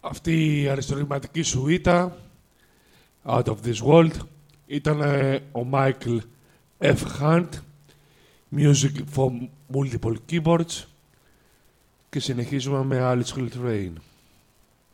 Αυτή η αριστορηματική σουίτα, Out of this World, ήταν ο Michael F. Hunt, Music for Multiple Keyboards, και συνεχίζουμε με Alice Coltrane.